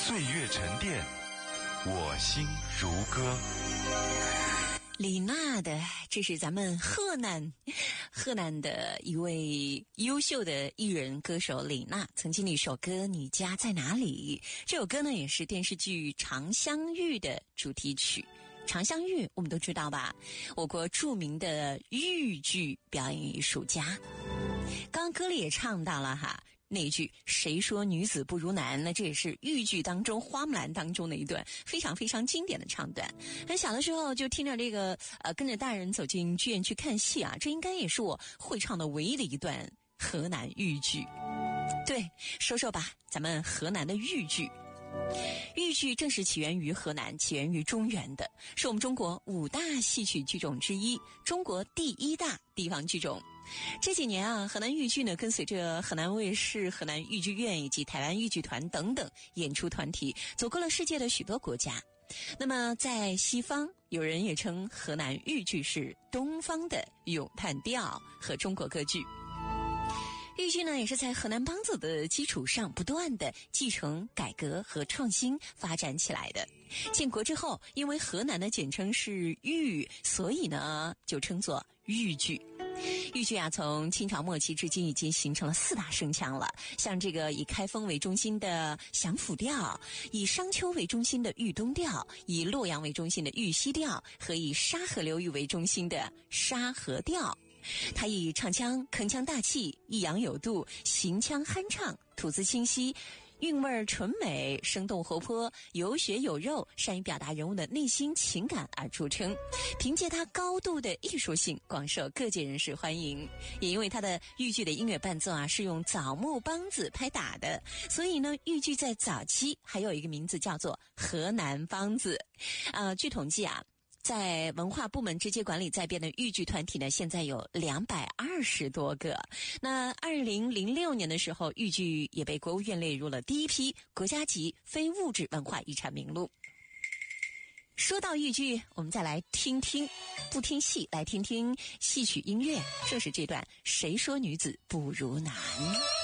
岁月沉淀，我心如歌。 李娜的，这是咱们河南的一位优秀的艺人歌手李娜曾经的一首歌《你家在哪里》。这首歌呢也是电视剧《长相遇》的主题曲。长相遇我们都知道吧，我国著名的豫剧表演艺术家。刚刚歌里也唱到了哈，那一句谁说女子不如男，那这也是豫剧当中花木兰当中的一段非常非常经典的唱段。很小的时候就听着这个跟着大人走进剧院去看戏啊，这应该也是我会唱的唯一的一段河南豫剧。对，说说吧，咱们河南的豫剧。豫剧正是起源于河南，起源于中原的，是我们中国5大戏曲剧种之一，中国第1大地方剧种。这几年啊，河南豫剧呢跟随着河南卫视、河南豫剧院以及台湾豫剧团等等演出团体，走过了世界的许多国家。那么在西方，有人也称河南豫剧是东方的咏叹调和中国歌剧。豫剧呢，也是在河南梆子的基础上不断的继承、改革和创新发展起来的。建国之后，因为河南的简称是豫，所以呢就称作豫剧。豫剧啊，从清朝末期至今已经形成了4大声腔了，像这个以开封为中心的降府调，以商丘为中心的豫东调，以洛阳为中心的豫西调，和以沙河流域为中心的沙河调。它以唱腔铿锵大气、抑扬有度、行腔酣畅、吐字清晰、韵味纯美、生动活泼、有血有肉，善于表达人物的内心情感而著称。凭借它高度的艺术性，广受各界人士欢迎。也因为它的豫剧的音乐伴奏啊是用枣木梆子拍打的，所以呢，豫剧在早期还有一个名字叫做河南梆子。据统计啊，在文化部门直接管理在编的豫剧团体呢，现在有220多个。那2006年的时候，豫剧也被国务院列入了第1批国家级非物质文化遗产名录。说到豫剧，我们再来听听，不听戏，来听听戏曲音乐，正是这段谁说女子不如男。